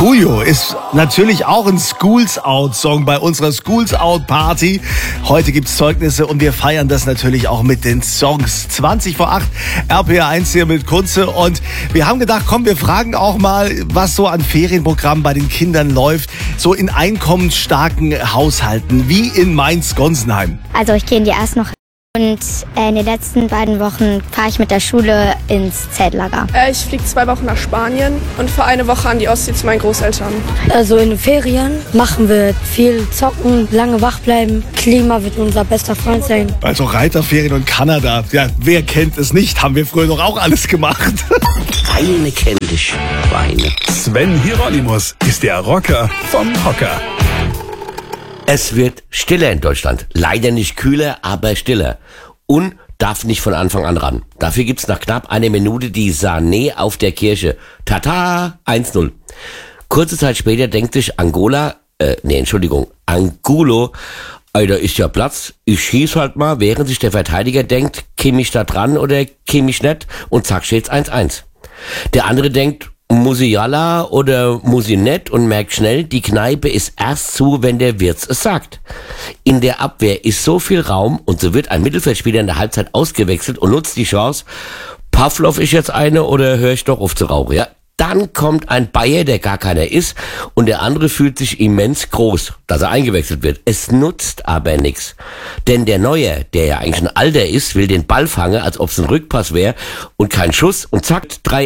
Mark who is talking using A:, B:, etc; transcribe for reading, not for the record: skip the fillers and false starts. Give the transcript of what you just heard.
A: Coolio ist natürlich auch ein Schools Out Song bei unserer Schools Out Party. Heute gibt's Zeugnisse und wir feiern das natürlich auch mit den Songs. 20 vor 8, RPR1 hier mit Kunze, und wir haben gedacht, komm, wir fragen auch mal, was so an Ferienprogrammen bei den Kindern läuft, so in einkommensstarken Haushalten, wie in Mainz-Gonsenheim.
B: Also ich gehe in die erste noch und in den letzten beiden Wochen fahre ich mit der Schule ins Zeltlager.
C: Ich fliege 2 Wochen nach Spanien und für eine Woche an die Ostsee zu meinen Großeltern.
D: Also in den Ferien machen wir viel zocken, lange wach bleiben. Klima wird unser bester Freund sein.
A: Also Reiterferien und Kanada, ja, wer kennt es nicht, haben wir früher doch auch alles gemacht.
E: Eine kennt dich, Schweine.
F: Sven Hieronymus ist der Rocker vom Hocker.
E: Es wird stiller in Deutschland. Leider nicht kühler, aber stiller. Und darf nicht von Anfang an ran. Dafür gibt's nach knapp einer Minute die Sané auf der Kirche. Tata, 1-0. Kurze Zeit später denkt sich Angulo, da ist ja Platz, ich schieß halt mal, während sich der Verteidiger denkt, käme ich da dran oder käme ich nicht, und zack steht's 1-1. Der andere denkt, muss ich jalla oder muss ich nicht, und merkt schnell, die Kneipe ist erst zu, wenn der Wirt es sagt. In der Abwehr ist so viel Raum, und so wird ein Mittelfeldspieler in der Halbzeit ausgewechselt und nutzt die Chance. Pavlov ist jetzt eine, oder höre ich doch auf zu rauchen, ja? Dann kommt ein Bayer, der gar keiner ist, und der andere fühlt sich immens groß, dass er eingewechselt wird. Es nutzt aber nichts. Denn der Neue, der ja eigentlich ein Alter ist, will den Ball fangen, als ob es ein Rückpass wäre, und kein Schuss, und zack, 3